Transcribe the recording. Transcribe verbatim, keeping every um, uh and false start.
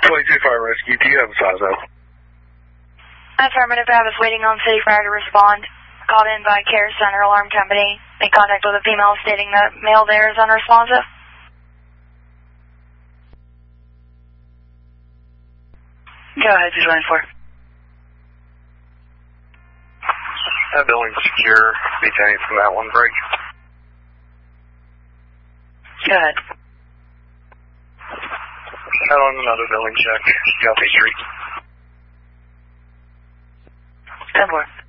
twenty-two Fire Rescue, do you have a size up? Affirmative, I was waiting on City Fire to respond. Called in by Care Center Alarm Company. In contact with a female stating that male there is unresponsive. Go ahead, two twenty-four. That building secure. Be taken from that one break. Go ahead. Out on another building check. Guthrie Street. ten four.